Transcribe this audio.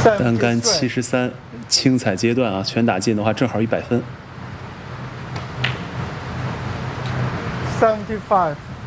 单杆73，轻踩阶段啊，全打进的话正好100分。 75.